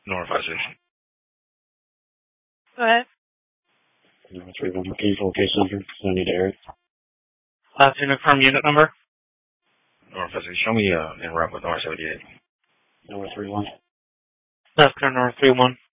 North 56. Go ahead. North 31. Can you locate center? So I need to air it. Can you confirm unit number? North 56. Show me in route with North 78. North 31. That's clear, North 31.